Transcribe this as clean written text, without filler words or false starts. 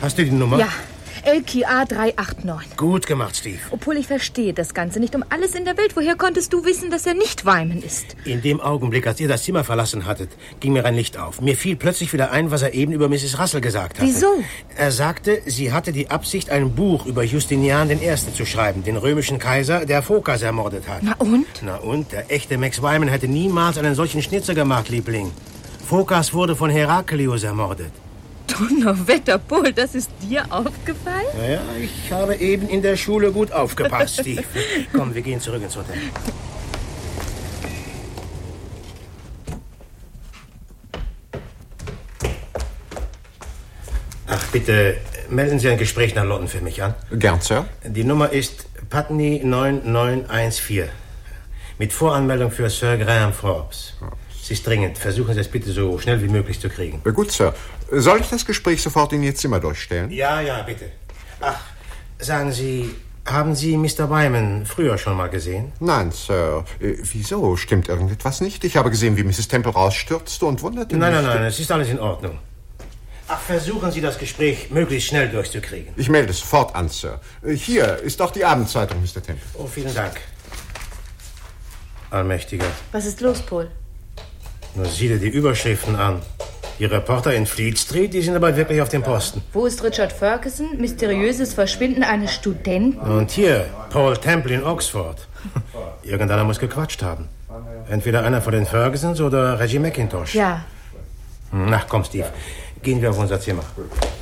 Hast du die Nummer? Ja, LQA 389. Gut gemacht, Steve. Obwohl ich verstehe das Ganze nicht um alles in der Welt. Woher konntest du wissen, dass er nicht Wyman ist? In dem Augenblick, als ihr das Zimmer verlassen hattet, ging mir ein Licht auf. Mir fiel plötzlich wieder ein, was er eben über Mrs. Russell gesagt hatte. Wieso? Er sagte, sie hatte die Absicht, ein Buch über Justinian I. zu schreiben, den römischen Kaiser, der Phokas ermordet hat. Na und? Na und? Der echte Max Wyman hätte niemals einen solchen Schnitzer gemacht, Liebling. Phokas wurde von Heraklius ermordet. Donnerwetter, Paul, das ist dir aufgefallen? Naja, ich habe eben in der Schule gut aufgepasst, Steve. Komm, wir gehen zurück ins Hotel. Ach, bitte, melden Sie ein Gespräch nach London für mich an. Gern, Sir. Die Nummer ist Putney 9914. Mit Voranmeldung für Sir Graham Forbes. Sie ist dringend. Versuchen Sie es bitte so schnell wie möglich zu kriegen. Gut, Sir. Soll ich das Gespräch sofort in Ihr Zimmer durchstellen? Ja, bitte. Ach, sagen Sie, haben Sie Mr. Wyman früher schon mal gesehen? Nein, Sir. Wieso? Stimmt irgendetwas nicht? Ich habe gesehen, wie Mrs. Temple rausstürzte und wunderte mich. Nein, es ist alles in Ordnung. Ach, versuchen Sie das Gespräch möglichst schnell durchzukriegen. Ich melde es sofort an, Sir. Hier ist auch die Abendzeitung, Mr. Temple. Oh, vielen Dank. Allmächtiger. Was ist los, Paul? Nur sieh dir die Überschriften an. Die Reporter in Fleet Street, die sind aber wirklich auf dem Posten. Wo ist Richard Ferguson? Mysteriöses Verschwinden eines Studenten? Und hier, Paul Temple in Oxford. Irgendeiner muss gequatscht haben. Entweder einer von den Fergusons oder Reggie McIntosh. Ja. Na, komm, Steve. Gehen wir auf unser Zimmer.